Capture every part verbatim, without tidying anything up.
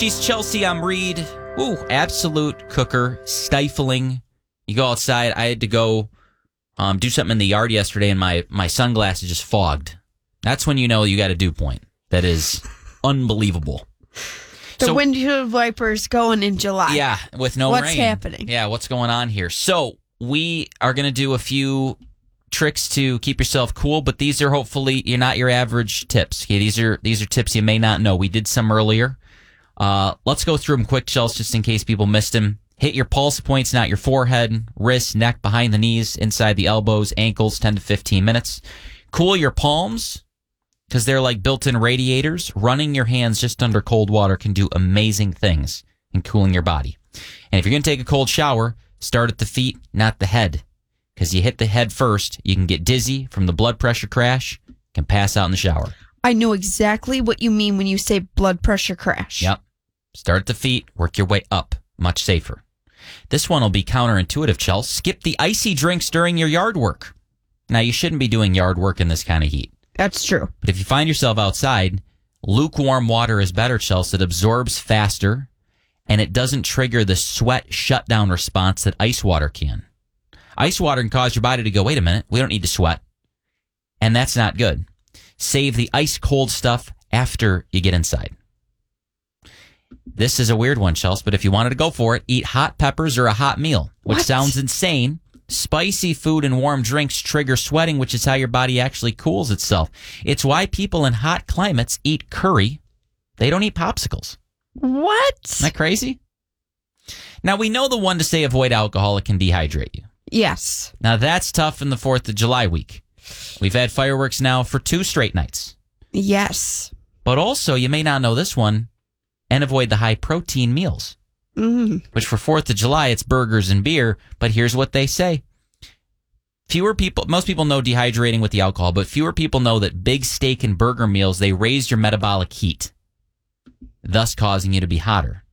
She's Chelsea. I'm Reed. Ooh, absolute cooker, stifling. You go outside. I had to go um, do something in the yard yesterday, and my, my sunglasses just fogged. That's when you know you got a dew point. That is unbelievable. The so, windshield wipers going in July. Yeah, with no what's rain. What's happening? Yeah, what's going on here? So we are going to do a few tricks to keep yourself cool, but these are hopefully you're not your average tips. Okay, these are these are tips you may not know. We did some earlier. Uh, let's go through them quick, Chelsea, just in case people missed them. Hit your pulse points, not your forehead, wrists, neck, behind the knees, inside the elbows, ankles, ten to fifteen minutes. Cool your palms, because they're like built-in radiators. Running your hands just under cold water can do amazing things in cooling your body. And if you're going to take a cold shower, start at the feet, not the head. Because you hit the head first, you can get dizzy from the blood pressure crash, can pass out in the shower. I know exactly what you mean when you say blood pressure crash. Yep. Start at the feet, work your way up. Much safer. This one will be counterintuitive, Chelsea. Skip the icy drinks during your yard work. Now, you shouldn't be doing yard work in this kind of heat. That's true. But if you find yourself outside, lukewarm water is better, Chelsea. It absorbs faster, and it doesn't trigger the sweat shutdown response that ice water can. Ice water can cause your body to go, wait a minute, we don't need to sweat. And that's not good. Save the ice cold stuff after you get inside. This is a weird one, Chelsea, but if you wanted to go for it, eat hot peppers or a hot meal, which What? sounds insane. Spicy food and warm drinks trigger sweating, which is how your body actually cools itself. It's why people in hot climates eat curry. They don't eat popsicles. What? Isn't that crazy? Now, we know the one to say avoid alcohol, it can dehydrate you. Yes. Now, that's tough in the fourth of July week. We've had fireworks now for two straight nights. Yes. But also, you may not know this one, and avoid the high-protein meals. Mm. Which for fourth of July, it's burgers and beer, but here's what they say. Fewer people, most people know dehydrating with the alcohol, but fewer people know that big steak and burger meals, they raise your metabolic heat, thus causing you to be hotter.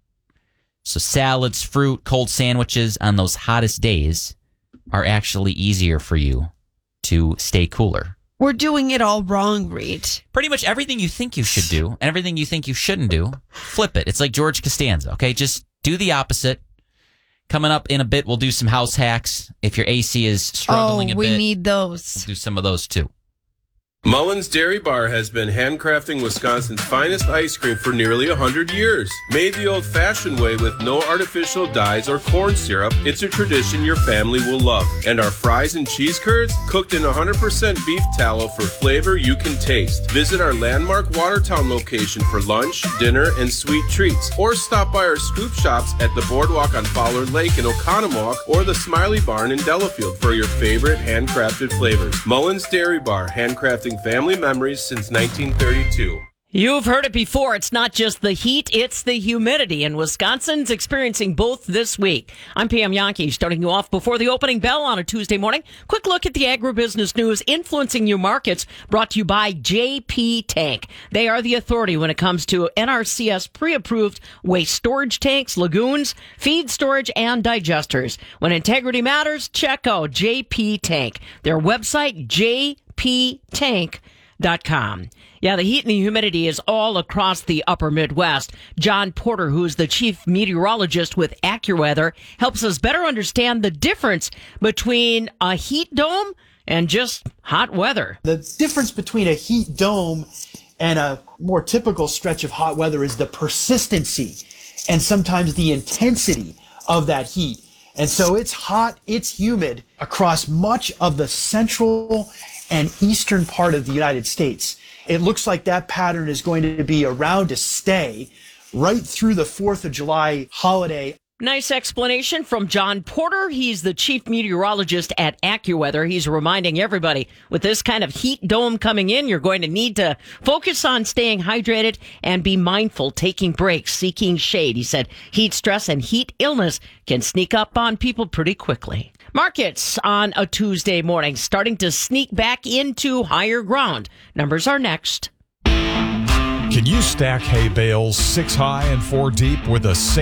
So salads, fruit, cold sandwiches on those hottest days are actually easier for you to stay cooler. We're doing it all wrong, Reed. Pretty much everything you think you should do and everything you think you shouldn't do, flip it. It's like George Costanza, okay? Just do the opposite. Coming up in a bit, we'll do some house hacks. If your A C is struggling oh, a bit, we need those. we'll do some of those too. Mullen's Dairy Bar has been handcrafting Wisconsin's finest ice cream for nearly one hundred years. Made the old-fashioned way with no artificial dyes or corn syrup, it's a tradition your family will love. And our fries and cheese curds, cooked in one hundred percent beef tallow for flavor you can taste. Visit our landmark Watertown location for lunch, dinner, and sweet treats. Or stop by our scoop shops at the Boardwalk on Fowler Lake in Oconomowoc or the Smiley Barn in Delafield for your favorite handcrafted flavors. Mullen's Dairy Bar, handcrafting family memories since nineteen thirty-two. You've heard it before. It's not just the heat, it's the humidity. And Wisconsin's experiencing both this week. I'm Pam Yankee, starting you off before the opening bell on a Tuesday morning. Quick look at the agribusiness news influencing your markets, brought to you by J P Tank. They are the authority when it comes to N R C S pre-approved waste storage tanks, lagoons, feed storage, and digesters. When integrity matters, check out J P Tank. Their website, j p tank dot com. Yeah, the heat and the humidity is all across the upper Midwest. John Porter, who's the chief meteorologist with AccuWeather, helps us better understand the difference between a heat dome and just hot weather. The difference between a heat dome and a more typical stretch of hot weather is the persistency and sometimes the intensity of that heat. And so it's hot, it's humid across much of the central and eastern part of the United States. It looks like that pattern is going to be around to stay right through the fourth of July holiday. Nice explanation from John Porter. He's the chief meteorologist at AccuWeather. He's reminding everybody with this kind of heat dome coming in, you're going to need to focus on staying hydrated and be mindful, taking breaks, seeking shade. He said heat stress and heat illness can sneak up on people pretty quickly. Markets on a Tuesday morning starting to sneak back into higher ground. Numbers are next. Can you stack hay bales six high and four deep with a